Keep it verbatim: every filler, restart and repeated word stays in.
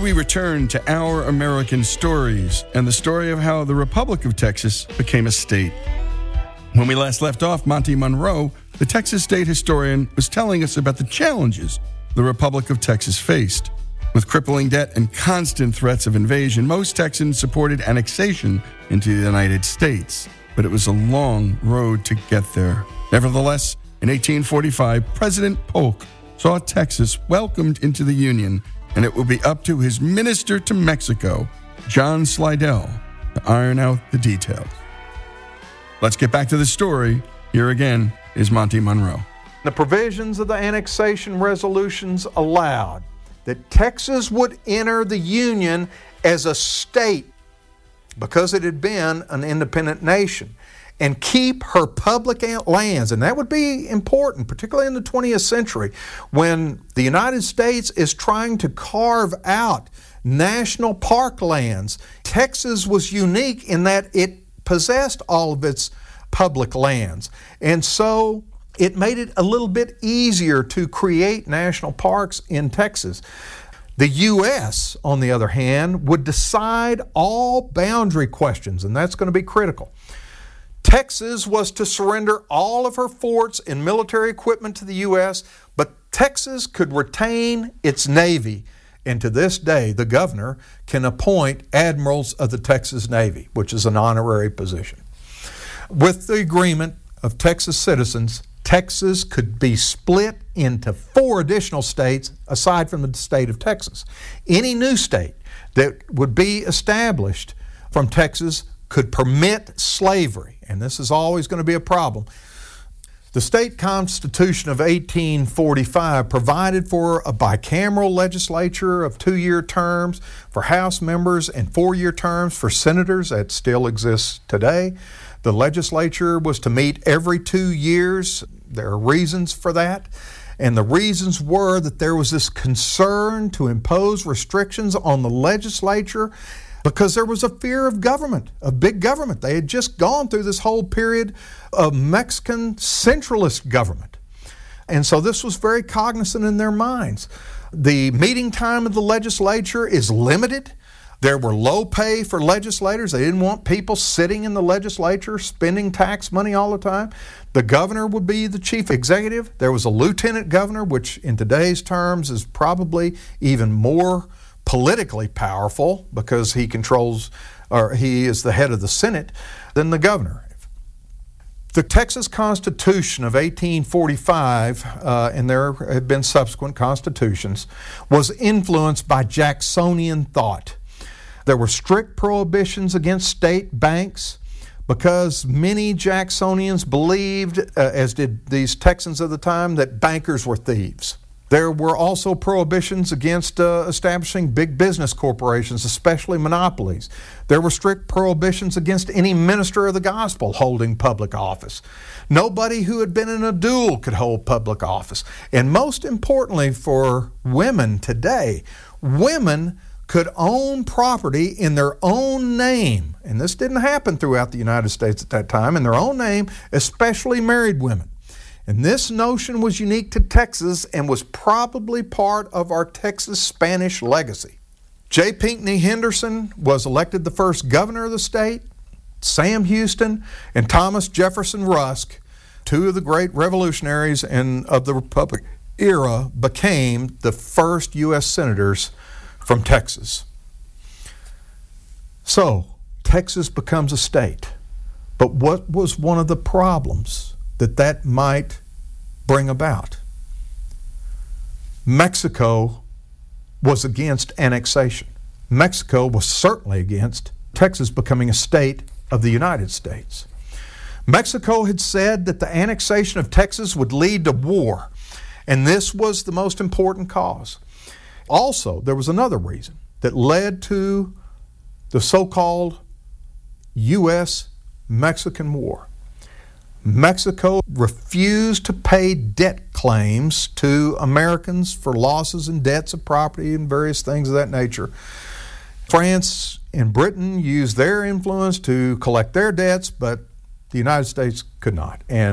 we return to Our American Stories and the story of how the Republic of Texas became a state. When we last left off, Monty Monroe, the Texas state historian, was telling us about the challenges the Republic of Texas faced. With crippling debt and constant threats of invasion, most Texans supported annexation into the United States, but it was a long road to get there. Nevertheless, in eighteen forty-five, President Polk saw Texas welcomed into the Union, and it will be up to his minister to Mexico, John Slidell, to iron out the details. Let's get back to the story. Here again is Monty Monroe. The provisions of the annexation resolutions allowed that Texas would enter the Union as a state because it had been an independent nation and keep her public lands. And that would be important, particularly in the twentieth century, when the United States is trying to carve out national park lands. Texas was unique in that it possessed all of its public lands. And so it made it a little bit easier to create national parks in Texas. The U S, on the other hand, would decide all boundary questions, and that's going to be critical. Texas was to surrender all of her forts and military equipment to the U S, but Texas could retain its Navy. And to this day, the governor can appoint admirals of the Texas Navy, which is an honorary position. With the agreement of Texas citizens, Texas could be split into four additional states aside from the state of Texas. Any new state that would be established from Texas could permit slavery, and this is always going to be a problem. The state constitution of eighteen forty-five provided for a bicameral legislature of two-year terms for House members and four-year terms for senators. That still exists today. The legislature was to meet every two years. There are reasons for that. And the reasons were that there was this concern to impose restrictions on the legislature because there was a fear of government, of big government. They had just gone through this whole period of Mexican centralist government. And so this was very cognizant in their minds. The meeting time of the legislature is limited. There were low pay for legislators. They didn't want people sitting in the legislature spending tax money all the time. The governor would be the chief executive. There was a lieutenant governor, which in today's terms is probably even more politically powerful because he controls, or he is the head of the Senate, than the governor. The Texas Constitution of eighteen forty-five, uh, and there have been subsequent constitutions, was influenced by Jacksonian thought. There were strict prohibitions against state banks because many Jacksonians believed, uh, as did these Texans of the time, that bankers were thieves. There were also prohibitions against uh, establishing big business corporations, especially monopolies. There were strict prohibitions against any minister of the gospel holding public office. Nobody who had been in a duel could hold public office. And most importantly for women today, women could own property in their own name. And this didn't happen throughout the United States at that time, in their own name, especially married women. And this notion was unique to Texas and was probably part of our Texas Spanish legacy. J. Pinckney Henderson was elected the first governor of the state. Sam Houston and Thomas Jefferson Rusk, two of the great revolutionaries and of the Republic era, became the first U S senators from Texas. So, Texas becomes a state. But what was one of the problems that that might bring about? Mexico was against annexation. Mexico was certainly against Texas becoming a state of the United States. Mexico had said that the annexation of Texas would lead to war, and this was the most important cause. Also, there was another reason that led to the so-called U S Mexican War. Mexico refused to pay debt claims to Americans for losses and debts of property and various things of that nature. France and Britain used their influence to collect their debts, but the United States could not. And